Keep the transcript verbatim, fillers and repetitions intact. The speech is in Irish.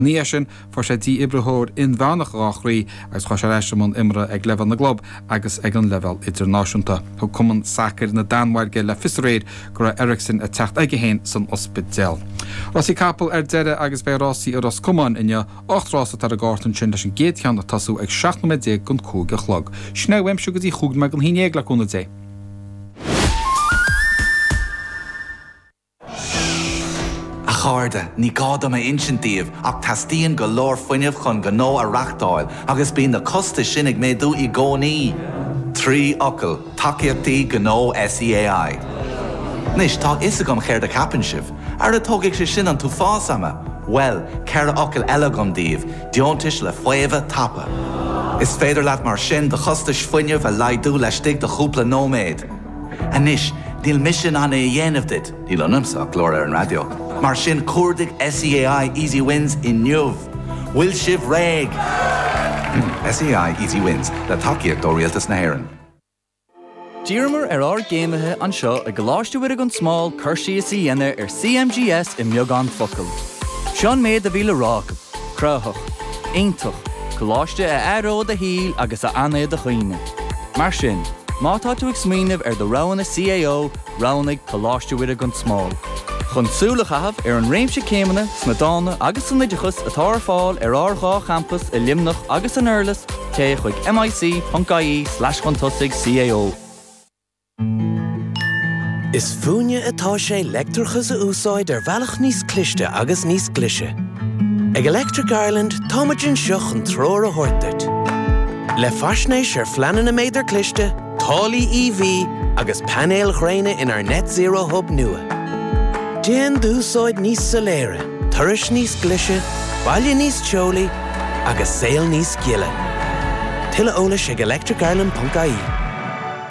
Níasin for sé dí ibrethór in bheannach ráchraí agus chu sé leismón imre ag level na glob agus ag an level internaisiúnta. Thu cumann sacr na Danmhairge le fisaréid go raibh Ericsson a techt aige héin san ospidéal. Rosí capel ar deire agus bé Rosí ar os cumann inne ochtrás tar a gátan sin leis an géadcheann a tasú ag seachtna dé gon cúga chlog. Sneamh weimsiú go dtí chúg me an hínéag le cúna dé. Cháda, ní gáda me insintíomh ach tastíon go leor foiineamh chun go nó a reachtáil agus bíon na costa sinnig méadú i gcónaí. Trí ocail, takeíochtaí go nó S E A I. Nis tá is agam chéir de capan sibh, ar a tógadh sé sin an tú fásama. Well, ceir a ocail eile gom díobh, diontais le fuamha tapa. Is féidir leat mar sin de chostais foiineamh a laidú le stig de chúpla nóméid. A nis, níl mission anna i dhéanamh dit, níl anamsa glór ar an radio. Mar sin cuardaigh S E A I Easy Wins in Newv. Will sibh réig. S E A I Easy Wins, le takeíocht ó rialtas na hÉireann. Dírimar ar ár géimethe an seo a goláiste an smáil chuirsí is í dhéine ar C M G S i mbeagán focail. Sean méid a bhíle rágam, cruthach, aintach, goláiste a aród a híl agus a anaid a chuoine. Mar sin, mátá tú ag smíanamh ar do roghanna C A O roghannig goláiste an smáil. Chun súla chahabh ar an réimse céimeanna sna dána agus san idichas atá ar fáil ar árghá campus i Limnach agus an Earlas té chuig mic.ie slash chuntosig C A O. Is fúine atá sé leictreachas a úsáid ar bhealach níos cliste agus níos glise. Ag Electric Ireland táimeann seach an tróir a thuirteart. Le faisnéis ar fleanan na méidir cliste, tálaí E V agus panéal ghréine in ar net zero hub nua. Déan dúsáid níos soléire, turais níos glise, baile níos teolaí agus saol níos giile. Tuile eolais ag electric ireland dot I E.